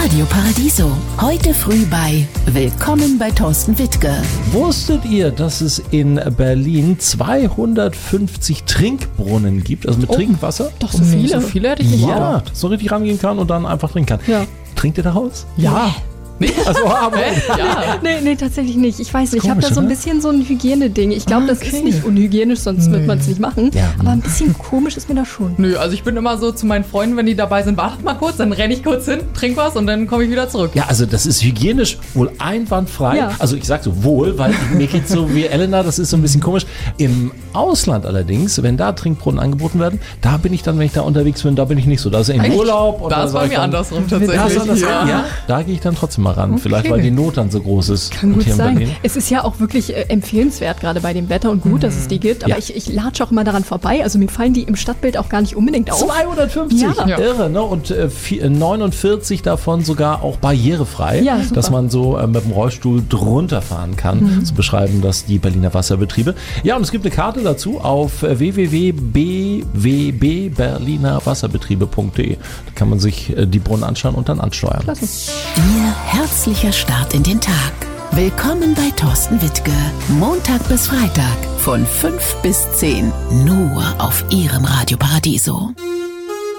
Radio Paradiso. Heute früh bei Willkommen bei Thorsten Wittke. Wusstet ihr, dass es in Berlin 250 Trinkbrunnen gibt, also mit Trinkwasser? Doch, so viele. So viele hätte ich nicht gedacht. So richtig rangehen kann und dann einfach trinken kann. Ja. Trinkt ihr daraus? Ja. Nee? Also, aber Ja. Nee, tatsächlich nicht. Ich weiß nicht, ich habe da Komisch, so ein oder? bisschen so ein Hygieneding. Ich glaube, das Okay. ist nicht unhygienisch, sonst wird man es nicht machen. Ja. Aber ein bisschen komisch ist mir das schon. Nö, also ich bin immer so zu meinen Freunden, wenn die dabei sind, wartet mal kurz, dann renne ich kurz hin, trink was und dann komme ich wieder zurück. ja, also das ist hygienisch wohl einwandfrei. Ja. Also ich sag so wohl, weil mir geht so wie Elena, das ist so ein bisschen komisch. Im Ausland allerdings, wenn da Trinkbrunnen angeboten werden, da bin ich dann, wenn ich da unterwegs bin, da bin ich nicht so. Da ist im Echt? Urlaub. Und Da ist bei mir andersrum tatsächlich. Ja, da gehe ich dann trotzdem mal ran. Vielleicht, weil die Not dann so groß ist. Kann Und gut hier in sein. Berlin. Es ist ja auch wirklich empfehlenswert, gerade bei dem Wetter und gut, dass es die gibt. Aber Ja. ich latsche auch immer daran vorbei. Also mir fallen die im Stadtbild auch gar nicht unbedingt auf. 250, Ja. irre, ne? Und 49 davon sogar auch barrierefrei, Ja, super. dass man so mit dem Rollstuhl drunter fahren kann. So beschreiben das die Berliner Wasserbetriebe. Ja, und es gibt eine Karte dazu auf www.bwberlinerwasserbetriebe.de. Da kann man sich die Brunnen anschauen und dann ansteuern. Klasse. Ihr herzlicher Start in den Tag. Willkommen bei Thorsten Wittke. Montag bis Freitag von 5 bis 10. Nur auf Ihrem Radio Paradiso.